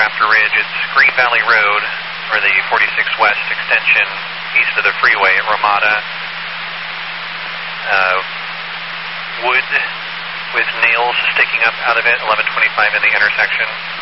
Rafter Ridge. It's Green Valley Road, or the 46 West extension east of the freeway at Ramada. Wood with nails sticking up out of it, 1125 in the intersection.